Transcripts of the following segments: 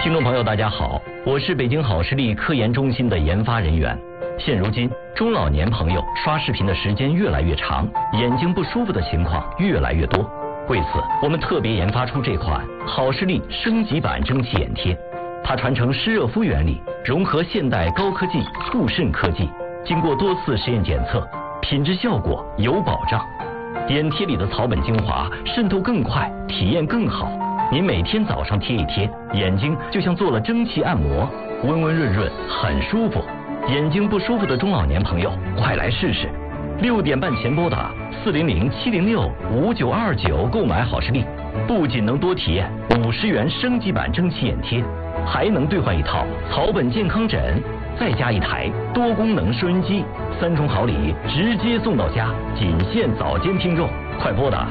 听众朋友，大家好，我是北京好视力科研中心的研发人员。现如今，中老年朋友刷视频的时间越来越长，眼睛不舒服的情况越来越多。为此，我们特别研发出这款好视力升级版蒸汽眼贴。它传承湿热敷原理，融合现代高科技固渗科技，经过多次实验检测，品质效果有保障。眼贴里的草本精华渗透更快，体验更好。您每天早上贴一贴，眼睛就像做了蒸汽按摩，温温润润，很舒服。眼睛不舒服的中老年朋友，快来试试！6点半前拨打400-706-5929购买好视力，不仅能多体验50元升级版蒸汽眼贴，还能兑换一套草本健康枕，再加一台多功能收音机，3重好礼直接送到家，仅限早间听众。快拨打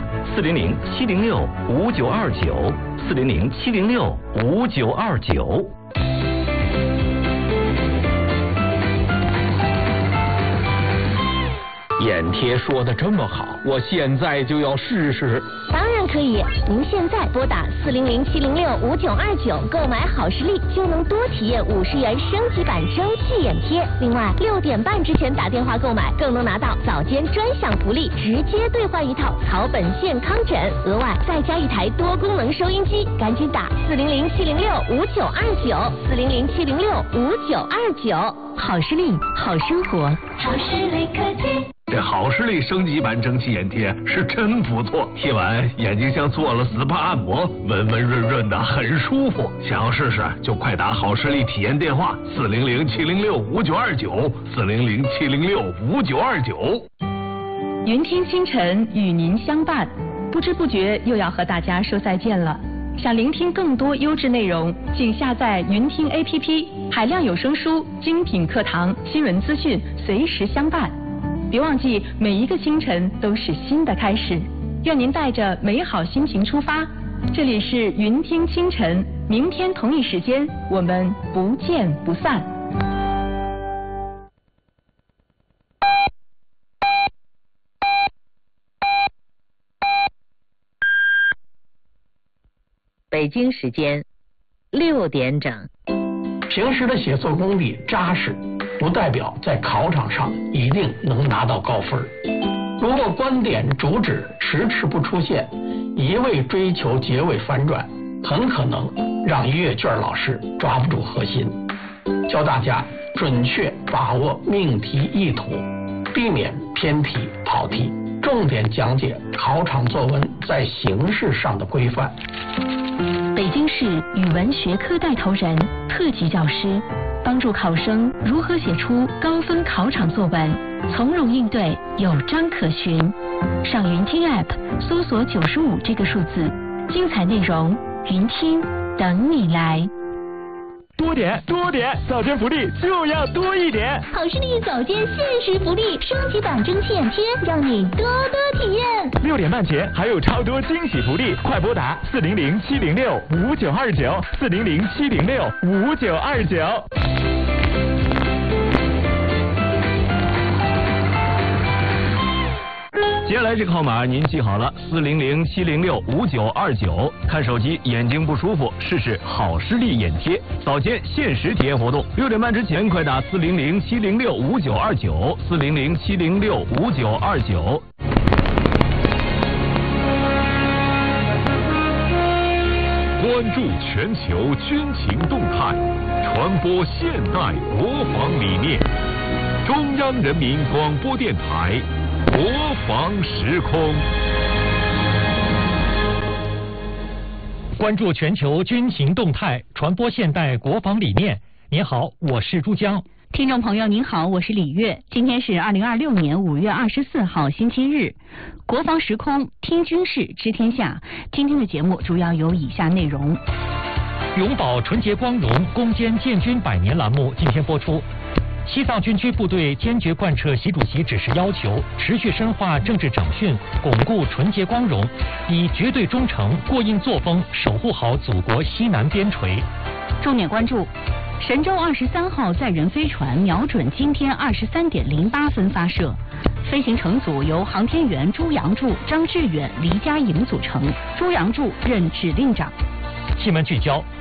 400-706-5929，400-706-5929。 眼贴说的这么好，我现在就要试试。 当然可以，您现在拨打400-706-5929购买好视力，就能多体验50元升级版蒸汽眼贴。另外，6点半之前打电话购买，更能拿到早间专享福利，直接兑换一套草本健康枕，额外再加一台多功能收音机。赶紧打400-706-5929，400-706-5929。好视力，好生活，好视力科技。 这好视力升级版蒸汽眼贴是真不错，贴完眼睛像做了 SPA 按摩，温温润润的，很舒服。想要试试就快打好视力体验电话400-706-5929，400-706-5929。 云听清晨与您相伴，不知不觉又要和大家说再见了。想聆听更多优质内容，请下载云听 APP， 海量有声书、精品课堂、新闻资讯，随时相伴。别忘记，每一个清晨都是新的开始。愿您带着美好心情出发。这里是云听清晨，明天同一时间我们不见不散。 北京时间6点整。 平时的写作功底扎实，不代表在考场上一定能拿到高分。如果观点主旨迟迟不出现，一味追求结尾反转，很可能让阅卷老师抓不住核心。教大家准确把握命题意图，避免偏题跑题，重点讲解考场作文在形式上的规范。 北京市语文学科带头人、特级教师，帮助考生如何写出高分考场作文，从容应对，有章可循。上云听 App 搜索95这个数字，精彩内容云听等你来。 多点，早间福利就要多一点。 好视力早间限时福利，升级版蒸汽眼贴，让你多多体验。 6点半前还有超多惊喜福利，快拨打400-706-5929，400-706-5929。 接下来这个号码您记好了，400-706-5929。看手机眼睛不舒服，试试好视力眼贴，早间限时体验活动。6点半之前快打400-706-5929，400-706-5929。 关注全球军情动态，传播现代国防理念。中央人民广播电台国防时空。 关注全球军情动态，传播现代国防理念。您好，我是珠江。 听众朋友您好，我是李月。今天是2026年5月24号星期日，国防时空听军事知天下。今天的节目主要有以下内容： 永葆纯洁光荣，攻坚建军100年栏目今天播出。西藏军区部队坚决贯彻习主席指示要求，持续深化政治整训，巩固纯洁光荣，以绝对忠诚、过硬作风守护好祖国西南边陲。 重点关注。神舟23号载人飞船瞄准今天23点08分发射，飞行乘组由航天员朱杨柱、张志远、黎家颖组成，朱杨柱任指令长。 新闻聚焦：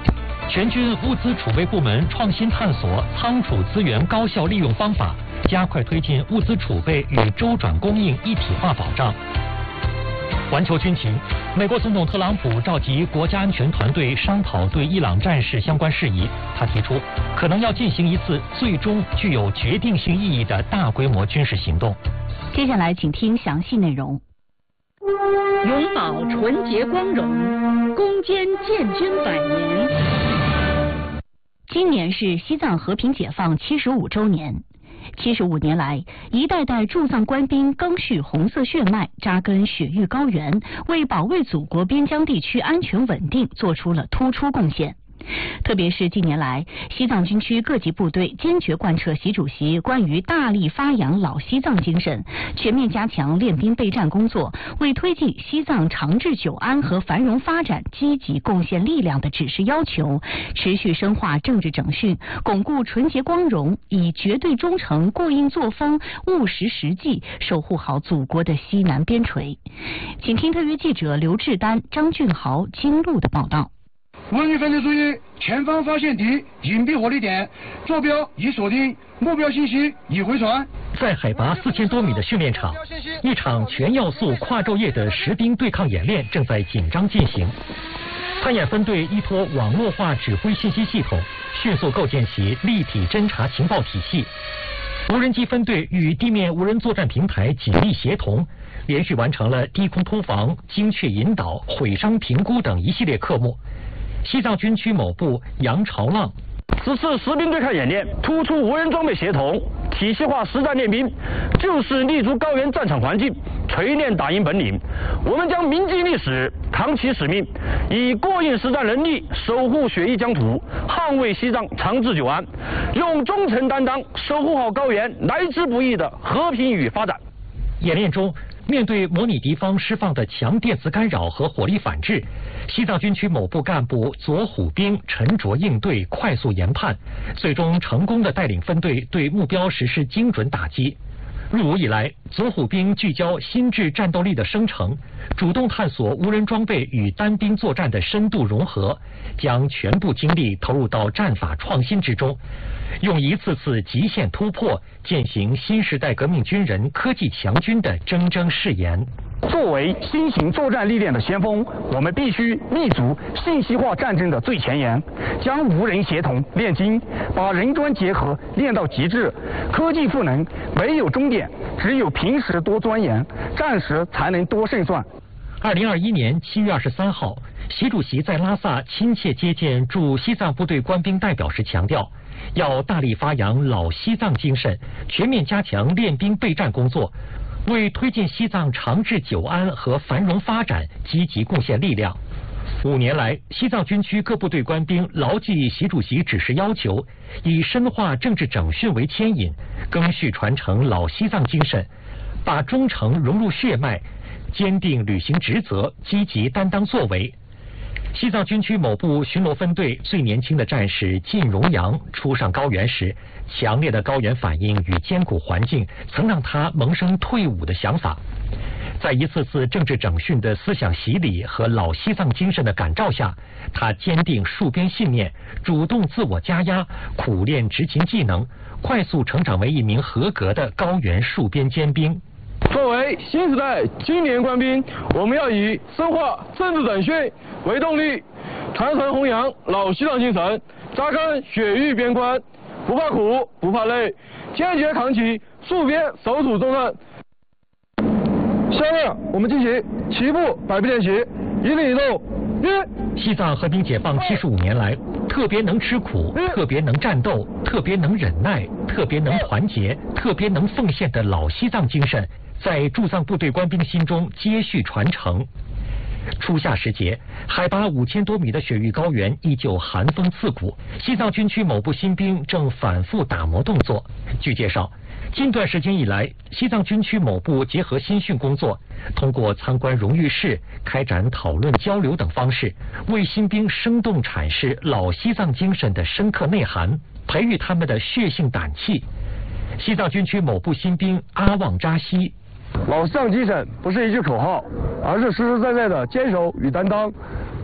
全军物资储备部门创新探索仓储资源高效利用方法，加快推进物资储备与周转供应一体化保障。环球军情，美国总统特朗普召集国家安全团队商讨对伊朗战事相关事宜。他提出，可能要进行一次最终具有决定性意义的大规模军事行动。 接下来，请听详细内容。 永葆纯洁光荣，攻坚建军100年。 今年是西藏和平解放75周年。75年来，一代代驻藏官兵赓续红色血脉，扎根雪域高原，为保卫祖国边疆地区安全稳定做出了突出贡献。特别是近年来，西藏军区各级部队坚决贯彻习主席关于大力发扬老西藏精神，全面加强练兵备战工作，为推进西藏长治久安和繁荣发展积极贡献力量的指示要求，持续深化政治整训，巩固纯洁光荣，以绝对忠诚、过硬作风、务实实际守护好祖国的西南边陲。请听特约记者刘志丹、张俊豪、金路的报道。 文艺分子注意，前方发现敌隐蔽火力点，坐标已锁定，目标信息已回传。 在海拔4000多米的训练场，一场全要素跨昼夜的实兵对抗演练正在紧张进行。参演分队依托网络化指挥信息系统，迅速构建起立体侦察情报体系。无人机分队与地面无人作战平台紧密协同，连续完成了低空突防、精确引导、毁伤评估等一系列科目。西藏军区某部杨朝浪， 此次实兵对抗演练突出无人装备协同、体系化实战练兵，就是立足高原战场环境，锤炼打赢本领。我们将铭记历史，扛起使命，以过硬实战能力守护雪域疆土，捍卫西藏长治久安，用忠诚担当守护好高原来之不易的和平与发展。 演练中，面对模拟敌方释放的强电磁干扰和火力反制，西藏军区某部干部左虎兵沉着应对，快速研判，最终成功地带领分队对目标实施精准打击。入伍以来，左虎兵聚焦心智战斗力的生成，主动探索无人装备与单兵作战的深度融合，将全部精力投入到战法创新之中，用一次次极限突破践行新时代革命军人科技强军的铮铮誓言。 作为新型作战历练的先锋，我们必须立足信息化战争的最前沿，将无人协同练精，把人专结合练到极致。科技赋能没有终点，只有平时多钻研，战时才能多胜算。 2021年7月23号，习主席在拉萨亲切接见驻西藏部队官兵代表时强调，要大力发扬老西藏精神，全面加强练兵备战工作，为推进西藏长治久安和繁荣发展积极贡献力量。5年来，西藏军区各部队官兵牢记习主席指示要求，以深化政治整训为牵引，赓续传承老西藏精神，把忠诚融入血脉，坚定履行职责，积极担当作为。西藏军区某部巡逻分队最年轻的战士靳荣阳初上高原时，强烈的高原反应与艰苦环境曾让他萌生退伍的想法。在一次次政治整训的思想洗礼和老西藏精神的感召下，他坚定戍边信念，主动自我加压，苦练执勤技能，快速成长为一名合格的高原戍边尖兵。 作为新时代青年官兵，我们要以深化政治整训为动力，传承弘扬老西藏精神，扎根雪域边关，不怕苦，不怕累，坚决扛起戍边守土重任。下面我们进行齐步摆臂练习，一领一动。 西藏和平解放75年来，特别能吃苦，特别能战斗，特别能忍耐，特别能团结，特别能奉献的老西藏精神，在驻藏部队官兵心中接续传承。初夏时节，海拔5000多米的雪域高原依旧寒风刺骨，西藏军区某部新兵正反复打磨动作。据介绍，近段时间以来，西藏军区某部结合新训工作，通过参观荣誉室、开展讨论交流等方式，为新兵生动阐释老西藏精神的深刻内涵，培育他们的血性胆气。西藏军区某部新兵阿旺扎西， 老西藏精神不是一句口号，而是实实在在的坚守与担当。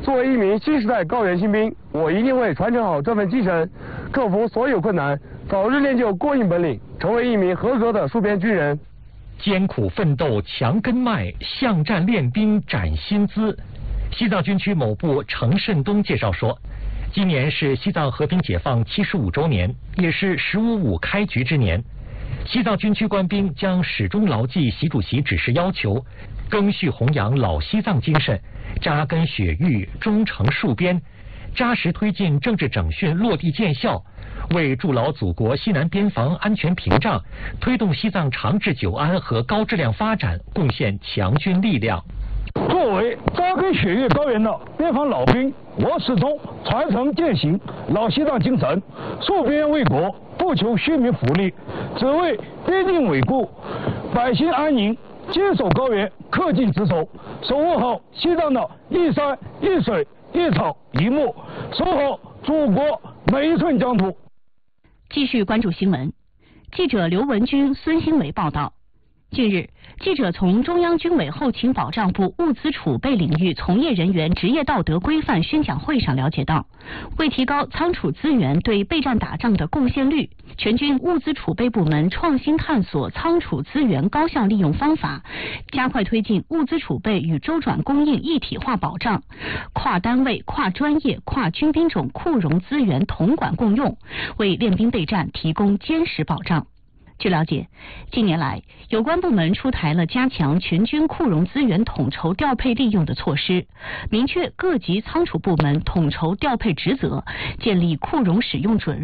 作为一名新时代高原新兵，我一定会传承好这份精神，克服所有困难，早日练就过硬本领，成为一名合格的戍边军人。 艰苦奋斗强根脉，巷战练兵展新姿。西藏军区某部程慎东介绍说，今年是西藏和平解放75周年，也是“15.5”开局之年。西藏军区官兵将始终牢记习主席指示要求，赓续弘扬老西藏精神，扎根雪域，忠诚戍边，扎实推进政治整训落地见效，为筑牢祖国西南边防安全屏障，推动西藏长治久安和高质量发展贡献强军力量。 作为扎根雪域高原的边防老兵，我始终传承践行老西藏精神，戍边为国，不求虚名福利，只为边境稳固，百姓安宁，坚守高原，恪尽职守，守护好西藏的一山一水一草一木，守好祖国每一寸疆土。 继续关注新闻，记者刘文军、孙新伟报道。近日，记者从中央军委后勤保障部物资储备领域从业人员职业道德规范宣讲会上了解到，为提高仓储资源对备战打仗的贡献率，全军物资储备部门创新探索仓储资源高效利用方法，加快推进物资储备与周转供应一体化保障，跨单位、跨专业、跨军兵种库容资源统管共用，为练兵备战提供坚实保障。据了解，近年来，有关部门出台了加强全军库容资源统筹调配利用的措施，明确各级仓储部门统筹调配职责，建立库容使用准